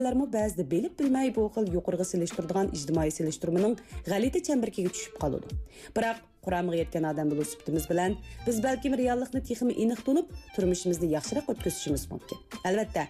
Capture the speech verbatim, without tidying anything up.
Lermo ba'zida belib bilmay bu xil yuqorga silishtiradigan ijtimoiy silishtirmaning g'alati chambarkiga tushib qoladi. Biroq Quramga yetgan odam bo'lib bilan biz balkim reallikni texmi aniq tunib, turmushimizni yaxshiroq o'tkazishimiz mumkin. Albatta,